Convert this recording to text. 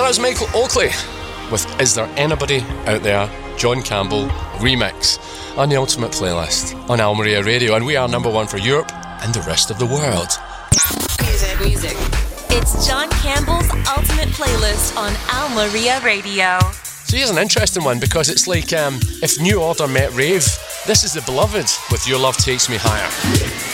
So that was Michael Oakley with Is There Anybody Out There? John Campbell remix on the Ultimate Playlist on Almeria Radio, and we are number one for Europe and the rest of the world. Music. It's John Campbell's Ultimate Playlist on Almeria Radio. So here's an interesting one, because it's like if New Order met rave. This is The Beloved with Your Love Takes Me Higher.